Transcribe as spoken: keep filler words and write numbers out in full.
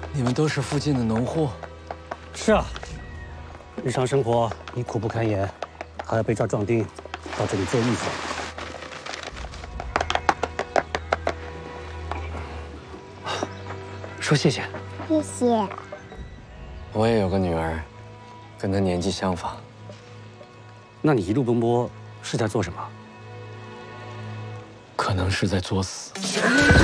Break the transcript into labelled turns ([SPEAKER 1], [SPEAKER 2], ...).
[SPEAKER 1] 你们都是附近的农户？
[SPEAKER 2] 是啊，日常生活你苦不堪言，还要被这儿壮丁，到这里做义子。说谢谢。
[SPEAKER 3] 谢谢。
[SPEAKER 1] 我也有个女儿，跟她年纪相仿。
[SPEAKER 2] 那你一路奔波是在做什么？
[SPEAKER 1] 可能是在作死。